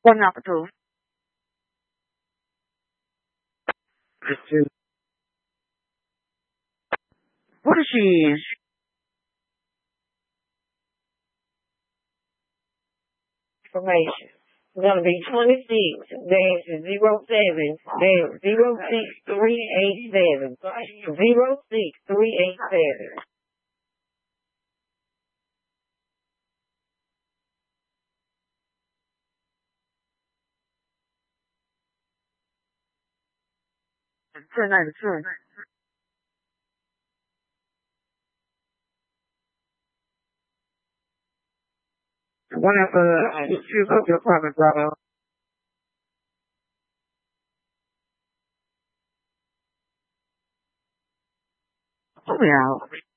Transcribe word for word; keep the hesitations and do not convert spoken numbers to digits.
One number two. What is she? Information. It's going to be twenty-six dash zero seven dash zero six three eight seven. Zero six three eight seven. Ten ninety two. One of the two of your apartment, brother. Oh, yeah.